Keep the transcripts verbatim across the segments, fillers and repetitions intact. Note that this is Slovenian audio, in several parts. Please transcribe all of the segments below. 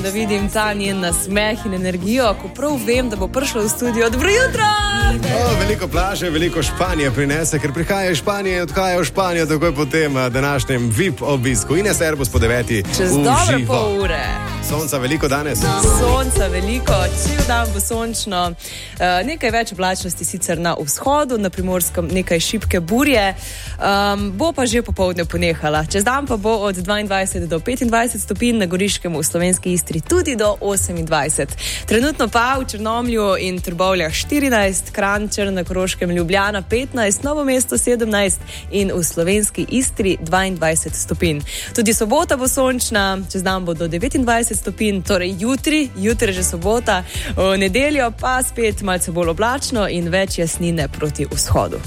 da vidim ta njen nasmeh in energijo, ko prav vem, da bo prišla v studio. Dobro jutro! O, veliko plaže, veliko Španije prinese, ker prihaja iz Španije in odhaja v Španijo takoj po tem današnjem V I P obisku. Ines Erbus po deveti. Čez dobre pol ure. Sonca veliko danes. Sonca veliko, cel dan bo sončno. Uh, nekaj več oblačnosti sicer na vzhodu, na Primorskem nekaj šibke burje. Um, bo pa že popoldne ponehala. Čez dan pa bo od dvaindvajset do petindvajset stopinj, na Goriškem v Slovenski Istri tudi do osemindvajset. Trenutno pa v Črnomlju in Trbovljah štirinajst, Kranj, Črna, Koroškem, Ljubljana petnajst, Novo mesto sedemnajst in v Slovenski Istri dvaindvajset stopinj. Tudi sobota bo sončna, čez dan bo do devetindvajset stopinj, torej jutri, jutri že sobota, v nedeljo pa spet malce bolj oblačno in več jasnine proti vzhodu.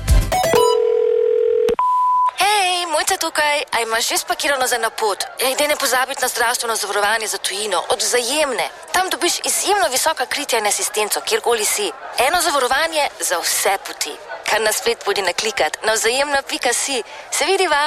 Hej, Mojca tukaj, a imaš že spakirano za na pot? Ja, idej ne pozabiti na zdravstveno zavarovanje za tujino, od Vzajemne. Tam dobiš izjemno visoka kritja in asistenco, kjerkoli si. Eno zavarovanje za vse poti. Kar na splet podi naklikat na vzajemna pika si. Se vidiva?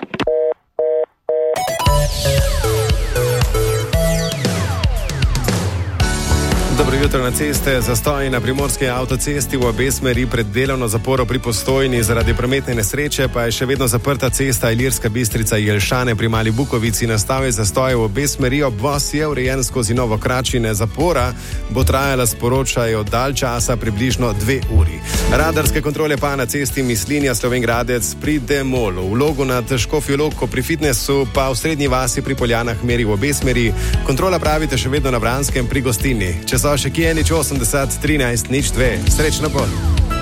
Dobro jutro na ceste. Zastoji na primorski avtocesti v obe smeri pred delovno zaporo pri Postojni zaradi prometne nesreče, pa je še vedno zaprta cesta Ilirska Bistrica-Jelšane pri Mali Bukovici. Nastav je zastoj v obe smeri, obvoz je urejen skozi Novo Kračine. Zapora bo trajala, sporočajo, dalj časa, približno dve uri. Radarske kontrole pa na cesti Mislinja Slovenj-Gradec pri Demolu. Vlogo nad Škofjo Loko pri fitnessu pa v Srednji vasi pri Poljanah meri v obe smeri. Kontrola pravite še vedno na Vranskem pri Gostilni. Če so še kje, nič osemdeset, trinajst, nič dve. Srečno pot.